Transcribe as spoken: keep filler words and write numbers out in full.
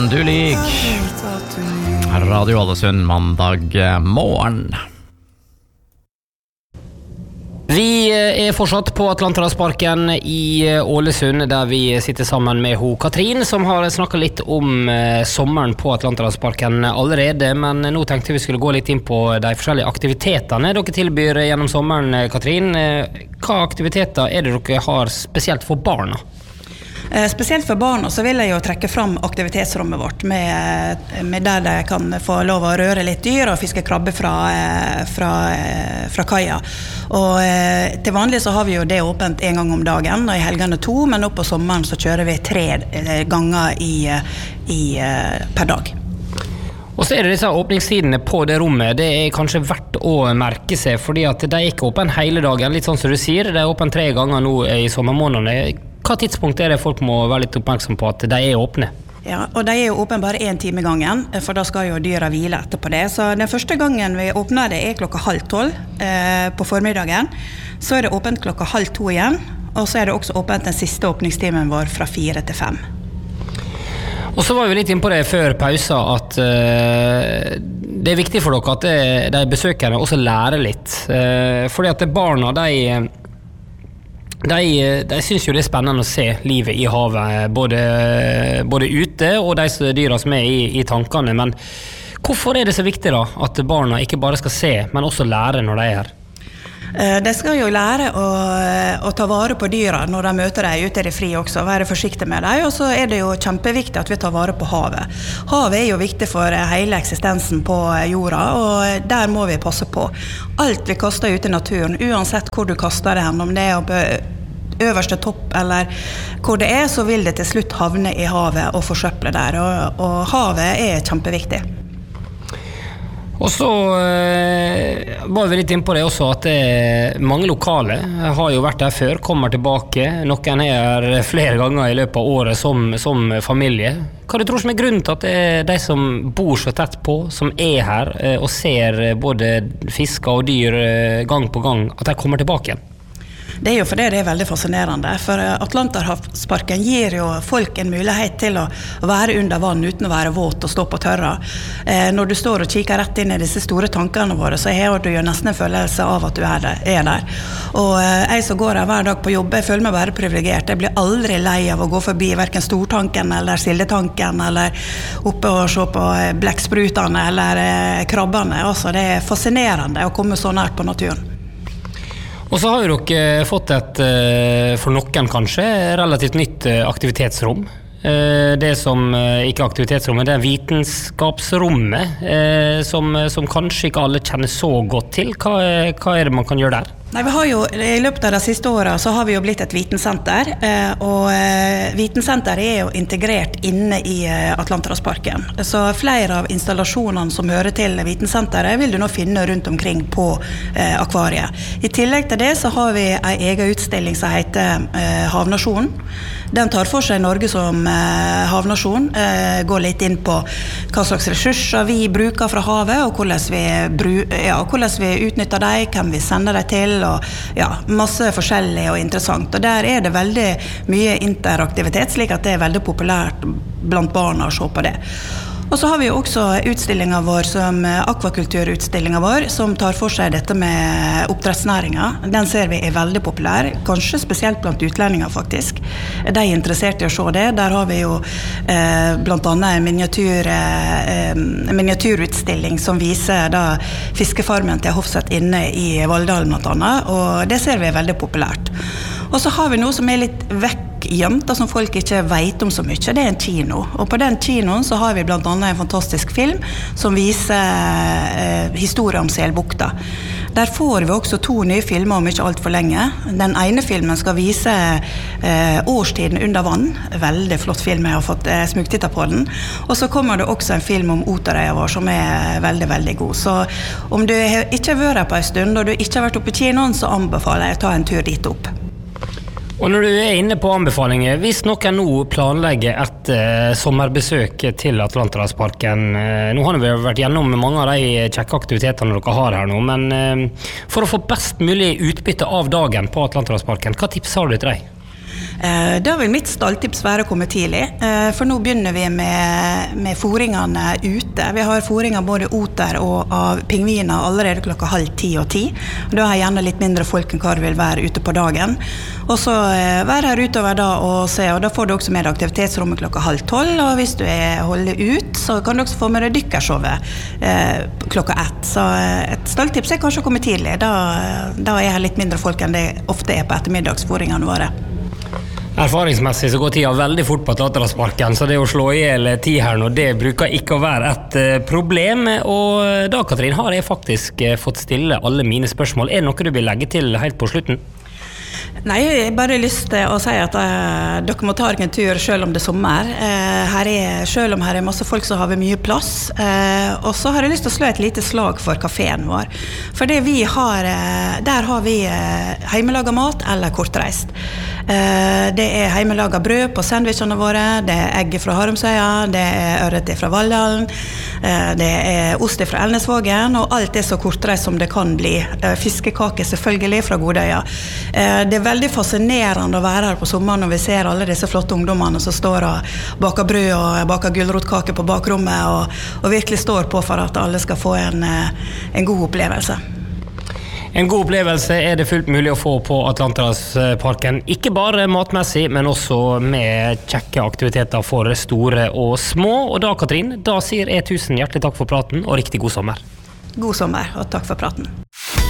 Du lik Radio Ålesund mandag morgen. Vi er fortsatt på Atlanterhavsparken i Ålesund, der vi sitter sammen med ho Katrin, som har snakket litt om sommeren på Atlanterhavsparken allerede, men nå tenkte vi skulle gå litt inn på de forskjellige aktivitetene dere tilbyr gjennom sommeren, Katrin. Hva aktiviteter er det dere har spesielt for barna? Spesielt for barna så vil jeg jo trekke fram aktivitetsrommet vårt med, med der de kan få lov å røre litt dyr og fiske krabbe fra, fra, fra kaia. Og til vanlig så har vi jo det åpent en gang om dagen og i helgene to, men nå på sommeren så kjører vi tre ganger i, i, per dag. Og så er det disse åpningstidene på det rommet. Det er kanskje verdt å merke seg, fordi at de er ikke åpen hele dagen, litt sånn som du sier. De er åpen tre ganger nå i sommermånedene. Hva tidspunkt er det folk må være litt oppmerksom på at de er åpne? Ja, og de er jo åpne bare en time gangen, for da skal jo dyra hvile etterpå det. Så den første gangen vi åpner det er klokka halv tolv eh, på formiddagen. Så er det åpent klokka halv to igjen, og så er det også åpent den siste åpningstimen vår fra fire til fem. Og så var vi litt inn på det før pausa at uh, det er viktig for dere at det, de besøkerne også lærer litt. Uh, fordi at barna, de, de, de synes jo det er spennende å se livet i havet, både, både ute og de dyra som er i, i tankene. Men hvorfor er det så viktig da at barna ikke bare skal se, men også lære når de er her? De skal jo lære å, å ta vare på dyra når de møter dem ute i det fri også, være forsiktige med dem, og så er det jo kjempeviktig at vi tar vare på havet. Havet er jo viktig for hele eksistensen på jorda, og der må vi passe på. Alt vi kaster ut i naturen, uansett hvor du kaster det hen, om det er på øverste topp eller hvor det er, så vil det til slutt havne i havet og forsøple der, og, og havet er kjempeviktig. Og så eh, var vi litt inn på det også at det, mange lokale har jo vært der før, kommer tilbake. Noen er flere ganger i løpet av året som, som familie. Hva du tror som er grunnen til at det er de som bor så tett på, som er her eh, og ser både fisker og dyr eh, gang på gang, at de kommer tilbake igjen? Det er jo fordi det er veldig fascinerende, for Atlanterhavsparken gir jo folk en mulighet til å være under vann uten å være våt og stå på tørra. Eh, når du står og kikker rett inn i disse store tankene våre, så har du jo nesten en følelse av at du er der. Er der. Og eh, jeg som går her hver dag på jobb, jeg føler meg bare privilegert. Jeg blir aldri lei av å gå forbi hverken stortanken eller sildetanken, eller oppe og se på blekksprutene eller eh, krabbene. Altså, det er fascinerende å komme så nært på naturen. Og så har jo dere fått et, for noen kanskje, relativt nytt aktivitetsrom. Det som ikke er aktivitetsrommet, det er vitenskapsrommet, som, som kanskje ikke alle kjenner så godt til. Hva, hva er det man kan gjøre der? Nei, vi har jo, i løpet av de siste årene så har vi jo blitt et vitensenter, og vitensenteret er jo integrert inne i Atlanterhavsparken. Så flere av installasjonene som hører til vitensenteret vil du nå finne rundt omkring på akvariet. I tillegg til det så har vi en egen utstilling som heter Havnasjonen. Den tar for seg Norge som havnasjon, går litt inn på hva slags ressurser vi bruker fra havet, og hvordan vi, bru- ja, hvordan vi utnytter dem, hvem vi sender dem til, og ja, masse forskjellig og interessant. Og der er det veldig mye interaktivitet, slik at det er veldig populært blant barna å se på det. Og så har vi jo også utstillingen vår, som akvakulturutstillingen vår, som tar for seg dette med oppdrettsnæringen. Den ser vi er veldig populær, kanskje spesielt blant utlendinger faktisk. De er interessert i å se det. Der har vi jo eh, blant annet en miniatyr, eh, miniatyrutstilling som viser da fiskefarmen til Hofseth inne i Valldalen blant annet, og det ser vi er veldig populært. Og så har vi noe som er litt vekk gjemt, som folk ikke vet om så mye. Det er en kino, og på den kinoen så har vi blant annet en fantastisk film som viser eh, historien om Selbukta. Der får vi også to nye filmer om ikke alt for lenge. Den ene filmen skal vise eh, årstiden under vann. Veldig flott film, jeg har fått eh, smugtitta på den. Og så kommer det også en film om Oterøya vår som er veldig, veldig god. Så om du ikke har vært her på en stund, og du ikke har vært oppe i kinoen, så anbefaler jeg å ta en tur dit opp. Og når du er inne på anbefalinger, hvis noen nå planlegger et uh, sommerbesøk til Atlanterhavsparken, uh, nå har vi vært gjennom mange av de kjekke aktivitetene dere har her nå, men uh, for å få best mulig utbytte av dagen på Atlanterhavsparken, hva tips har du til deg? Da vil mitt stalltips være å komme tidlig, for nå begynner vi med, med fôringene ute. Vi har fôringer både oter og av pingviner allerede klokka halv ti og ti. Da er gjerne litt mindre folk enn hva det vil være ute på dagen. Og så være her utover da og se, og da får du også med aktivitetsrommet klokka halv tolv, og hvis du er holder ut, så kan du også få med deg dykkershowet eh, klokka ett. Så et stalltips er kanskje å komme tidlig. Da, da er her litt mindre folk enn det ofte er på ettermiddagsfôringene våre. Erfaringsmessig så går tida veldig fort på Atlanterhavsparken, så det å slå ihjel tid her nå, det bruker ikke å være et problem. Og da, Katrin, har jeg faktisk fått stille alle mine spørsmål. Er det noe du vil legge til helt på slutten? Nei, jeg har bare lyst til å si at uh, dere må ta en tur selv om det er sommer. Uh, her er, selv om her er masse folk som har mye plass. Uh, og så har jeg lyst til å slå et lite slag for kaféen vår. For det vi har, uh, der har vi uh, heimelaget mat eller kortreist. Uh, det er heimelaget brød på sandwichene våre, det er egg fra Harumsøya, det er ørret fra Valldalen, uh, det er ost fra Elnesvågen, og alt er så kortreist som det kan bli. Uh, fiskekake selvfølgelig fra Godøya. Uh, det er veldig fascinerende å være her på sommeren når vi ser alle disse flotte ungdommene som står og baker brød og baker gulrotkake på bakrommet og, og virkelig står på for at alle skal få en, en god opplevelse. En god opplevelse er det fullt mulig å få på Atlanterhavsparken, ikke bare matmessig, men også med kjekke aktiviteter for store og små. Og da, Katrin, da sier jeg tusen hjertelig takk for praten og riktig god sommer. God sommer, og takk for praten.